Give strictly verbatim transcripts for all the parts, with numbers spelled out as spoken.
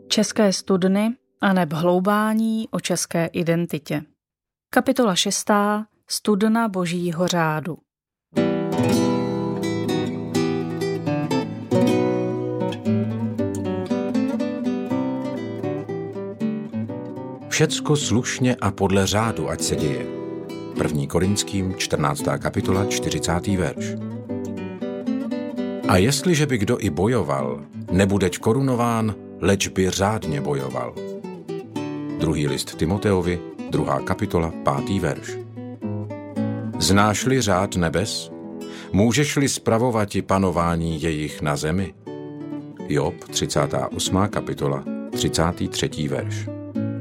České studny aneb hloubání o české identitě. Kapitola šestá. Studna božího řádu. Všecko slušně a podle řádu, ať se děje. První Korinským, čtrnáctá kapitola, čtyřicátý verš. A jestliže by kdo i bojoval, nebudeť korunován, leč by řádně bojoval. Druhý list Timoteovi, druhá kapitola, pátý verš. Znáš-li řád nebes? Můžeš-li spravovati panování jejich na zemi? Job, třicátá osmá kapitola, třicátý třetí verš.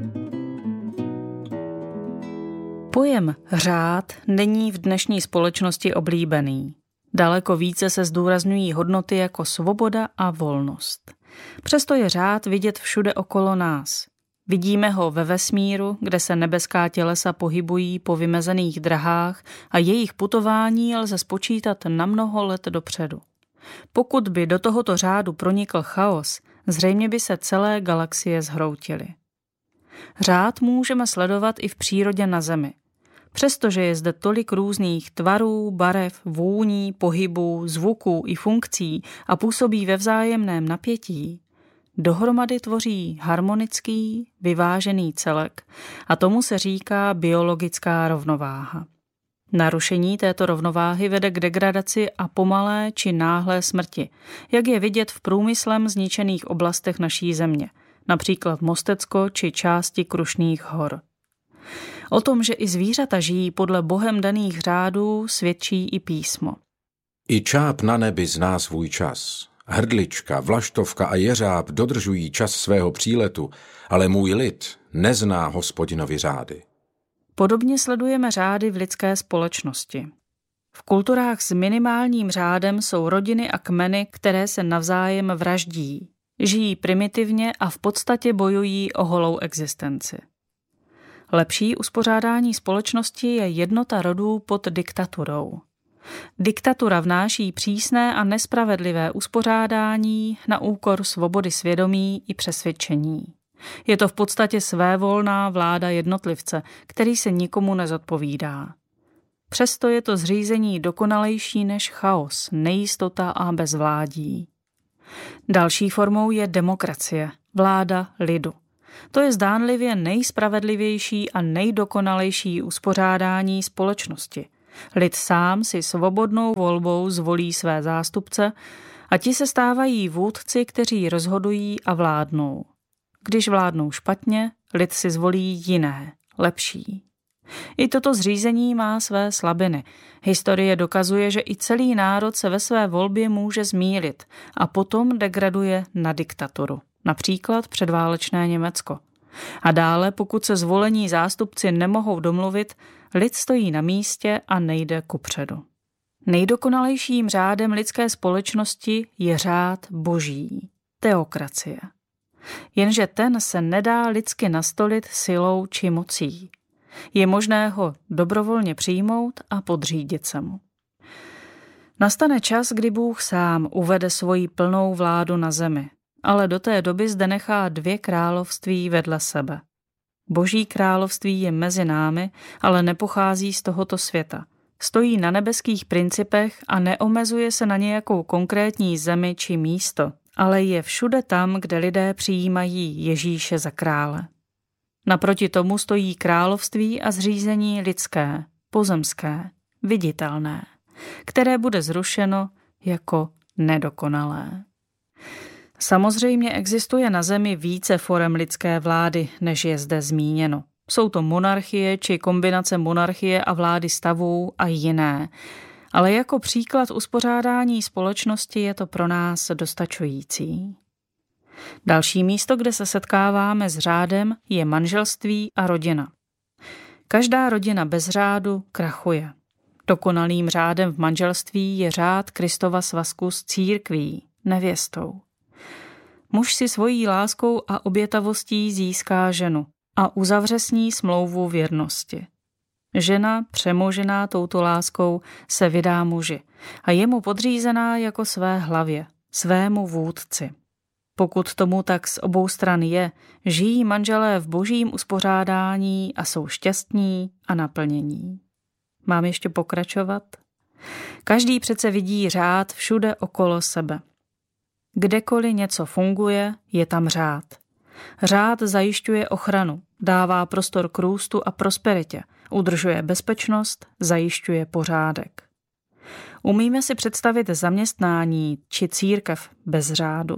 Pojem řád není v dnešní společnosti oblíbený. Daleko více se zdůrazňují hodnoty jako svoboda a volnost. Přesto je řád vidět všude okolo nás. Vidíme ho ve vesmíru, kde se nebeská tělesa pohybují po vymezených drahách a jejich putování lze spočítat na mnoho let dopředu. Pokud by do tohoto řádu pronikl chaos, zřejmě by se celé galaxie zhroutily. Řád můžeme sledovat i v přírodě na Zemi. Přestože je zde tolik různých tvarů, barev, vůní, pohybů, zvuků i funkcí a působí ve vzájemném napětí, dohromady tvoří harmonický, vyvážený celek a tomu se říká biologická rovnováha. Narušení této rovnováhy vede k degradaci a pomalé či náhlé smrti, jak je vidět v průmyslem zničených oblastech naší země, například Mostecko či části Krušných hor. O tom, že i zvířata žijí podle Bohem daných řádů, svědčí i písmo. I čáp na nebi zná svůj čas. Hrdlička, vlaštovka a jeřáb dodržují čas svého příletu, ale můj lid nezná Hospodinovi řády. Podobně sledujeme řády v lidské společnosti. V kulturách s minimálním řádem jsou rodiny a kmeny, které se navzájem vraždí. Žijí primitivně a v podstatě bojují o holou existenci. Lepší uspořádání společnosti je jednota rodů pod diktaturou. Diktatura vnáší přísné a nespravedlivé uspořádání na úkor svobody svědomí i přesvědčení. Je to v podstatě svévolná vláda jednotlivce, který se nikomu nezodpovídá. Přesto je to zřízení dokonalejší než chaos, nejistota a bezvládí. Další formou je demokracie, vláda lidu. To je zdánlivě nejspravedlivější a nejdokonalejší uspořádání společnosti. Lid sám si svobodnou volbou zvolí své zástupce a ti se stávají vůdci, kteří rozhodují a vládnou. Když vládnou špatně, lid si zvolí jiné, lepší. I toto zřízení má své slabiny. Historie dokazuje, že i celý národ se ve své volbě může zmýlit a potom degraduje na diktaturu. Například předválečné Německo. A dále, pokud se zvolení zástupci nemohou domluvit, lid stojí na místě a nejde kupředu. Nejdokonalejším řádem lidské společnosti je řád boží, teokracie. Jenže ten se nedá lidsky nastolit silou či mocí. Je možné ho dobrovolně přijmout a podřídit se mu. Nastane čas, kdy Bůh sám uvede svoji plnou vládu na zemi, ale do té doby zde nechá dvě království vedle sebe. Boží království je mezi námi, ale nepochází z tohoto světa. Stojí na nebeských principech a neomezuje se na nějakou konkrétní zemi či místo, ale je všude tam, kde lidé přijímají Ježíše za krále. Naproti tomu stojí království a zřízení lidské, pozemské, viditelné, které bude zrušeno jako nedokonalé. Samozřejmě existuje na zemi více forem lidské vlády, než je zde zmíněno. Jsou to monarchie či kombinace monarchie a vlády stavů a jiné, ale jako příklad uspořádání společnosti je to pro nás dostačující. Další místo, kde se setkáváme s řádem, je manželství a rodina. Každá rodina bez řádu krachuje. Dokonalým řádem v manželství je řád Kristova svazku s církví, nevěstou. Muž si svojí láskou a obětavostí získá ženu a uzavře s ní smlouvu věrnosti. Žena, přemožená touto láskou, se vydá muži a je mu podřízená jako své hlavě, svému vůdci. Pokud tomu tak z obou stran je, žijí manželé v božím uspořádání a jsou šťastní a naplnění. Mám ještě pokračovat? Každý přece vidí řád všude okolo sebe. Kdekoliv něco funguje, je tam řád. Řád zajišťuje ochranu, dává prostor k růstu a prosperitě, udržuje bezpečnost, zajišťuje pořádek. Umíme si představit zaměstnání či církev bez řádu?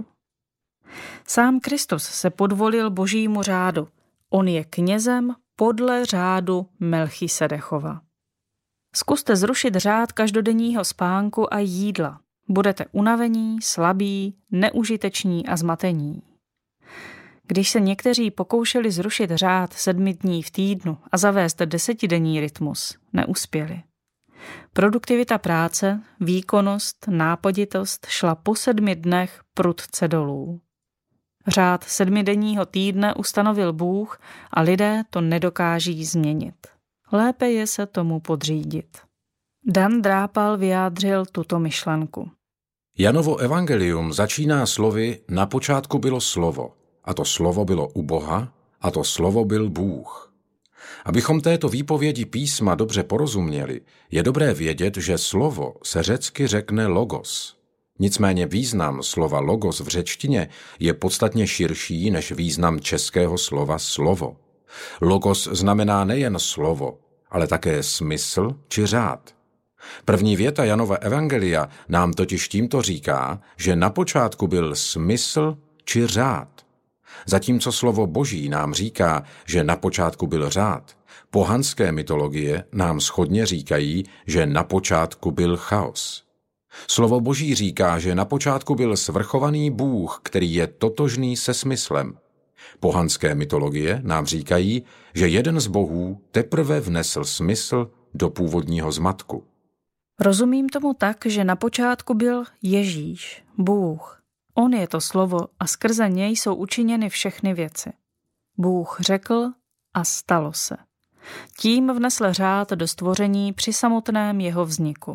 Sám Kristus se podvolil božímu řádu. On je knězem podle řádu Melchisedechova. Zkuste zrušit řád každodenního spánku a jídla. Budete unavení, slabí, neužiteční a zmatení. Když se někteří pokoušeli zrušit řád sedmi dní v týdnu a zavést desetidenní rytmus, neuspěli. Produktivita práce, výkonnost, nápaditost šla po sedmi dnech prudce dolů. Řád sedmidenního týdne ustanovil Bůh a lidé to nedokáží změnit. Lépe je se tomu podřídit. Dan Drápal vyjádřil tuto myšlenku. Janovo evangelium začíná slovy na počátku bylo slovo, a to slovo bylo u Boha, a to slovo byl Bůh. Abychom této výpovědi písma dobře porozuměli, je dobré vědět, že slovo se řecky řekne logos. Nicméně význam slova logos v řečtině je podstatně širší než význam českého slova slovo. Logos znamená nejen slovo, ale také smysl či řád. První věta Janova evangelia nám totiž tímto říká, že na počátku byl smysl či řád. Zatímco slovo Boží nám říká, že na počátku byl řád, pohanské mytologie nám shodně říkají, že na počátku byl chaos. Slovo Boží říká, že na počátku byl svrchovaný Bůh, který je totožný se smyslem. Pohanské mytologie nám říkají, že jeden z bohů teprve vnesl smysl do původního zmatku. Rozumím tomu tak, že na počátku byl Ježíš, Bůh. On je to slovo a skrze něj jsou učiněny všechny věci. Bůh řekl a stalo se. Tím vnesl řád do stvoření při samotném jeho vzniku.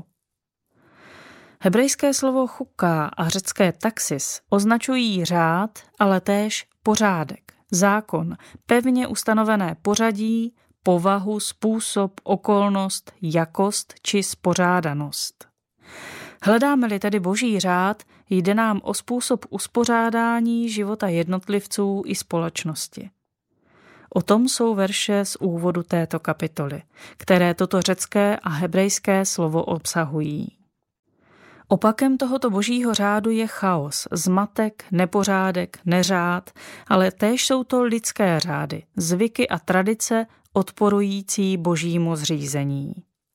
Hebrejské slovo chuká a řecké taxis označují řád, ale též pořádek, zákon, pevně ustanovené pořadí, povahu, způsob, okolnost, jakost či spořádanost. Hledáme-li tedy boží řád, jde nám o způsob uspořádání života jednotlivců i společnosti. O tom jsou verše z úvodu této kapitoly, které toto řecké a hebrejské slovo obsahují. Opakem tohoto božího řádu je chaos, zmatek, nepořádek, neřád, ale též jsou to lidské řády, zvyky a tradice odporující božímu zřízení.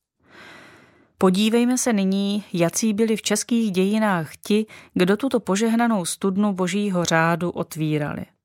Podívejme se nyní, jací byli v českých dějinách ti, kdo tuto požehnanou studnu božího řádu otvírali.